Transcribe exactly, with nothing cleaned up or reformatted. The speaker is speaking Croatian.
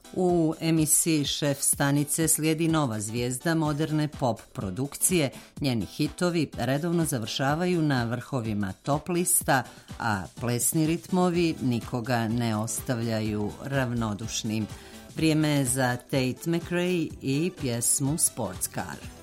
U emisiji Šef stanice slijedi nova zvijezda moderne pop produkcije. Njeni hitovi redovno završavaju na vrhovima top lista, a plesni ritmovi nikoga ne ostavljaju ravnodušnim. Vrijeme je za Tate McRae i pjesmu Sports Car.